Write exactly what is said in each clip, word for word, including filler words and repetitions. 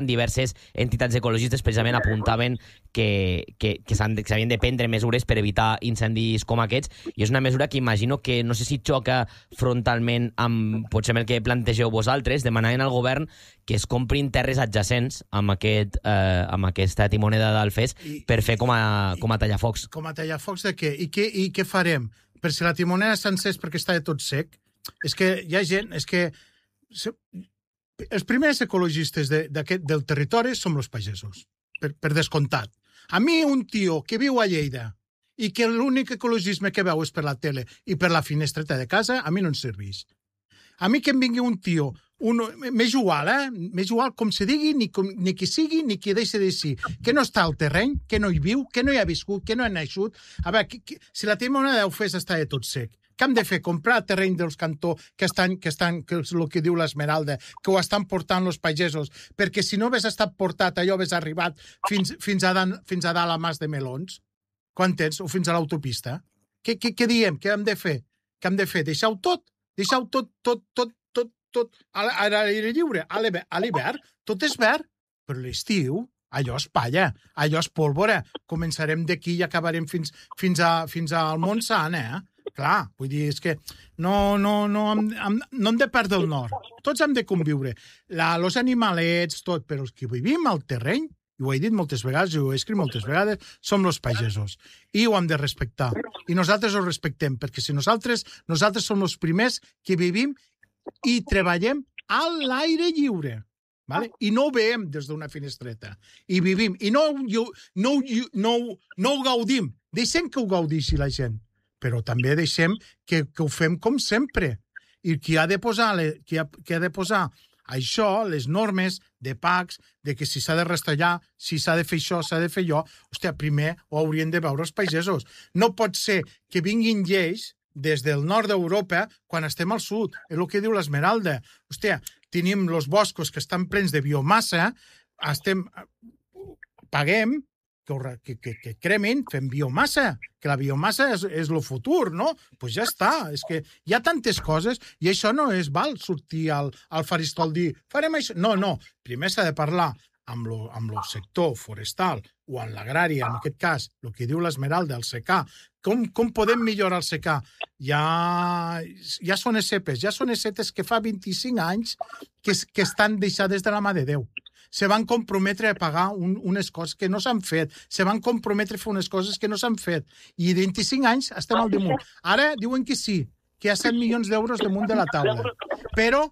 diverses entitats ecologistes precisament apuntaven que, que, que s'havien de prendre mesures per evitar incendis com aquests, i és una mesura que imagino que no sé si xoca frontalment amb potser amb el que plantegeu vosaltres. Demanaven al govern que es comprin terres adjacents amb, aquest, eh, amb aquesta timoneda d'Alfés per fer com a, com a tallafocs. Com a tallafocs de què? I què, i què farem? Per si la timoneda s'encés perquè està de tot sec? És que hi ha gent... És que... Els primers ecologistes de, del territori som els pagesos, per, per descomptat. A mi un tio que viu a Lleida i que l'únic ecologisme que veu és per la tele i per la finestreta de casa, a mi no em serveix. A mi que em vingui un tio, un, m'és igual, eh? M'és igual com se digui, ni, com, ni qui sigui, ni qui deixi de ser, que no està al terreny, que no hi viu, que no hi ha viscut, que no ha naixut. A veure, que, que, si la timoneda d'Alfés està de tot sec, què hem de fer? Comprar terreny dels cantó que estan, que estan, que és el que diu l'Esmeralda, que ho estan portant els pagesos, perquè si no hagués estat portat, allò hagués arribat fins, fins, a, dan, fins a dalt a Mas de Melons, quan tens, o fins a l'autopista. Què, què, què diem? Què hem de fer? Què hem de fer? Deixar-ho tot? Deixar-ho tot, tot, tot, tot, tot a l'aire lliure, a l'hivern, tot és verd, però l'estiu, allò és palla, allò és pólvora. Començarem d'aquí i acabarem fins, fins, a, fins al Montsant, eh? Clar, vull dir, és que no, no, no, hem, hem, no hem de perdre el nord. Tots hem de conviure. La, los animalets, tot, però els que vivim al terreny, i ho he dit moltes vegades, i ho he escrit moltes vegades, som els pagesos. I ho hem de respectar. I nosaltres ho respectem, perquè si nosaltres, nosaltres som els primers que vivim i treballem a l'aire lliure. Vale? I no ho veiem des d'una finestreta. I vivim. I no, no, no, no, no ho gaudim. Deixem que ho gaudixi la gent. Però també deixem que, que ho fem com sempre. I qui ha de posar, qui ha, qui ha de posar això, les normes de packs, de que si s'ha de restallar, si s'ha de fer això, s'ha de fer allò, hòstia, primer ho haurien de veure els pagesos. No pot ser que vinguin lleis des del nord d'Europa quan estem al sud. És el que diu l'Esmeralda. Hòstia, tenim els boscos que estan plens de biomassa, estem, paguem, Que, que, que cremin, fem biomassa, que la biomassa és, és el futur, no? Doncs pues ja està, és que hi ha tantes coses i això no és val sortir al, al faristol dir, farem això. No, no, primer s'ha de parlar amb lo, amb el sector forestal o amb l'agrària, en aquest cas, el que diu l'Esmeralda, el secà. Com, com podem millorar el secà? Ja, ja són cepes, ja són cepes que fa vint-i-cinc anys que, que estan deixades de la mà de Déu. Se van comprometre a pagar un, unes coses que no s'han fet, se van comprometre a fer unes coses que no s'han fet, i vint-i-cinc anys estem al damunt. Ara diuen que sí, que hi ha set milions d'euros damunt de la taula, però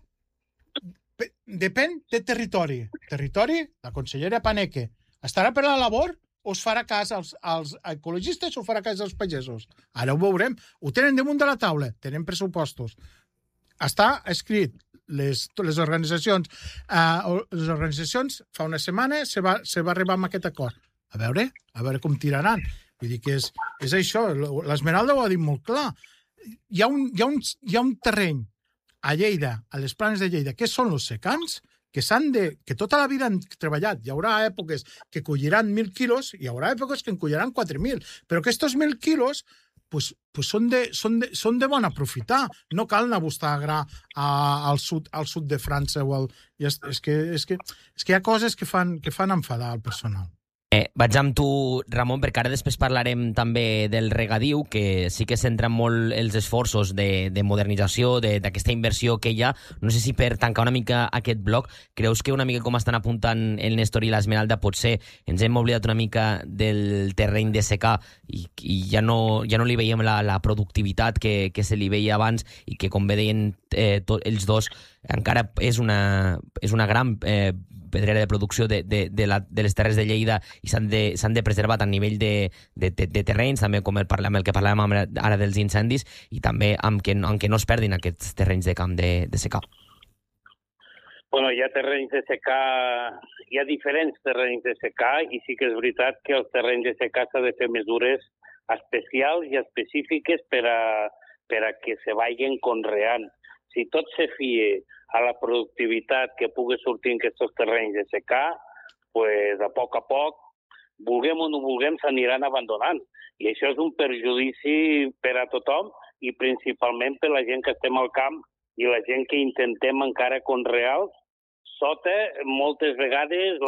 depèn de territori. Territori, la consellera Paneque, estarà per la labor o es farà cas als, als ecologistes o farà cas als pagesos? Ara ho veurem. Ho tenen damunt de la taula, tenen pressupostos. Està escrit. Les, les organitzacions uh, les organitzacions fa una setmana se va, se va arribar amb aquest acord. A veure, a veure com tiraran. Vull dir que és, és això. L'Esmeralda ho ha dit molt clar. Hi ha un, hi ha un, hi ha un terreny a Lleida, a les planes de Lleida, que són els secans, que s'han de, que tota la vida han treballat. Hi haurà èpoques que colliran mil quilos i hi haurà èpoques que en collaran quatre mil. Però aquests mil quilos pues, pues són, de, són, de, són de bon aprofitar. No cal anar a buscar gra a, al, sud, al sud de França. O al, és, és, que, és, que, és que hi ha coses que fan, que fan enfadar el personal. Eh, vaig amb tu, Ramon, perquè ara després parlarem també del regadiu, que sí que centren molt els esforços de, de modernització, d'aquesta inversió que hi ha. No sé si per tancar una mica aquest bloc, creus que una mica com estan apuntant el Néstor i l'Esmeralda, potser ens hem oblidat una mica del terreny de secà i, i ja, no, ja no li veiem la, la productivitat que, que se li veia abans i que, com bé deien eh, tot, ells dos, encara és una, és una gran eh, pedrera de producció de, de, de, la, de les terres de Lleida i s'han de, s'han de preservar a nivell de, de, de, de terrenys, també com el, parlem, el que parlàvem ara dels incendis, i també amb que, amb que no es perdin aquests terrenys de camp de, de secà. Bueno, hi ha terrenys de secà, hi ha diferents terrenys de secà i sí que és veritat que els terrenys de secà s'ha de fer mesures especials i específiques per a, per a que se vagin conreant. Si tot se fie a la productivitat que pugui sortir en aquests terrenys de secà, pues, a poc a poc, vulguem o no vulguem, s'aniran abandonant. I això és un perjudici per a tothom i principalment per la gent que estem al camp i la gent que intentem encara conrear sota moltes vegades